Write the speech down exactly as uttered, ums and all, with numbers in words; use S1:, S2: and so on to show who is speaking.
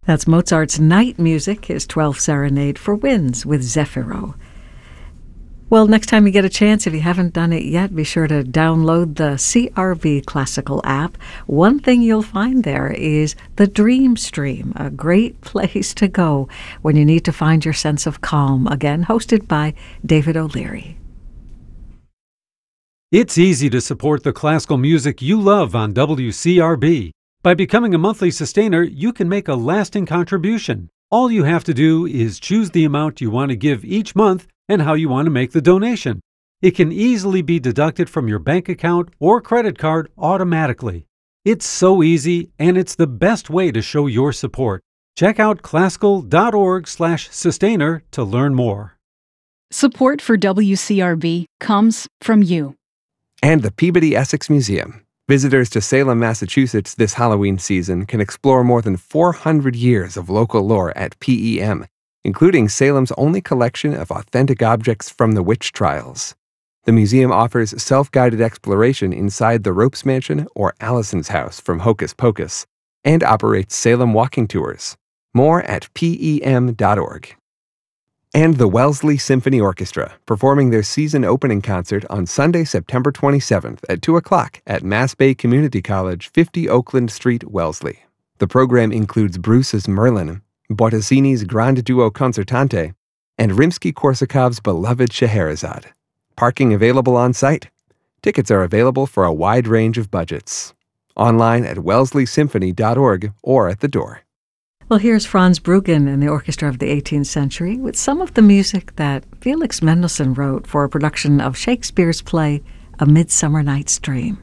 S1: That's Mozart's Night Music, his twelfth Serenade for Winds with Zefiro. Well, next time you get a chance, if you haven't done it yet, be sure to download the C R V Classical app. One thing you'll find there is the Dream Stream, a great place to go when you need to find your sense of calm. Again, hosted by David O'Leary.
S2: It's easy to support the classical music you love on W C R B. By becoming a monthly sustainer, you can make a lasting contribution. All you have to do is choose the amount you want to give each month and how you want to make the donation. It can easily be deducted from your bank account or credit card automatically. It's so easy, and it's the best way to show your support. Check out classical.org slash sustainer to learn more.
S3: Support for W C R B comes from you.
S4: And the Peabody Essex Museum. Visitors to Salem, Massachusetts this Halloween season can explore more than four hundred years of local lore at P E M, including Salem's only collection of authentic objects from the witch trials. The museum offers self-guided exploration inside the Ropes Mansion or Allison's house from Hocus Pocus, and operates Salem walking tours. More at P E M dot org. And the Wellesley Symphony Orchestra, performing their season opening concert on Sunday, September twenty-seventh at two o'clock at Mass Bay Community College, fifty Oakland Street, Wellesley. The program includes Bruce's Merlin, Bottesini's Grande Duo Concertante, and Rimsky-Korsakov's beloved Scheherazade. Parking available on site. Tickets are available for a wide range of budgets. Online at wellesley symphony dot org or at the door.
S1: Well, here's Franz Bruggen and the Orchestra of the eighteenth Century with some of the music that Felix Mendelssohn wrote for a production of Shakespeare's play A Midsummer Night's Dream.